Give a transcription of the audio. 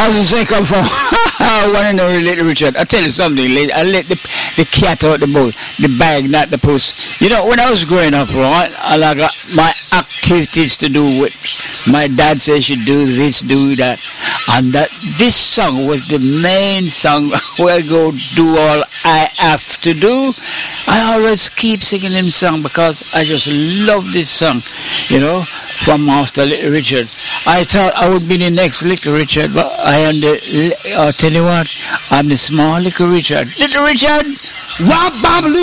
was say come from one and only Little Richard. I tell you something, I let the cat out the boat, the bag, not the puss. You know, when I was growing up, right, I got my activities to do with my dad said you should do this, do that. And that this song was the main song where I go do all I have to do. I always keep singing him song because I just love this song, you know, from Master Little Richard. I thought I would be the next Little Richard, but I am I'll tell you what, I'm the small Little Richard. Little Richard! Rob Bob